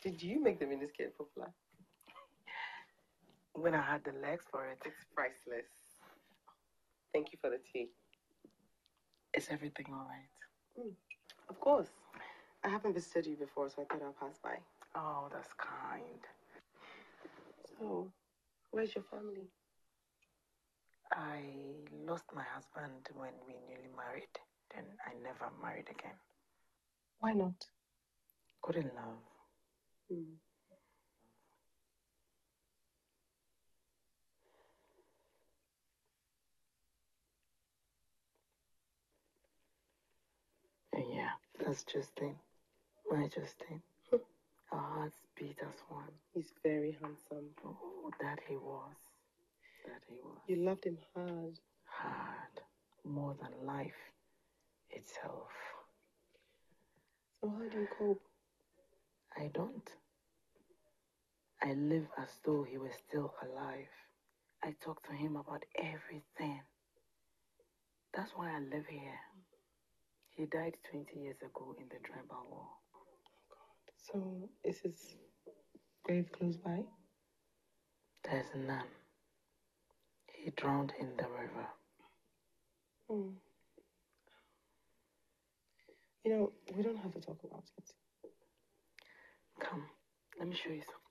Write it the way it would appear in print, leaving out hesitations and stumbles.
Did you make the miniskirt popular? When I had the legs for it. It's priceless. Thank you for the tea. Is everything all right? Of course. I haven't visited you before, so I thought I'll pass by. Oh, that's kind. So, where's your family? I lost my husband when we newly married. Then I never married again. Why not? Couldn't love. Yeah, that's Justin. My Justin. Our hearts beat as one. He's very handsome. Oh, that he was. That he was. You loved him hard. Hard. More than life itself. So how do you cope? I don't. I live as though he was still alive. I talk to him about everything. That's why I live here. He died 20 years ago in the tribal war. Oh, God. So, is his grave close by? There's none. He drowned in the river. You know, we don't have to talk about it. Come, let me show you something.